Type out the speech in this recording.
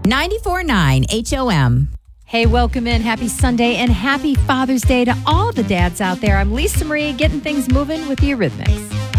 94.9 HOM. Hey, welcome in. Happy Sunday and happy Father's Day to all the dads out there. I'm Lisa Marie, getting things moving with the Eurythmics.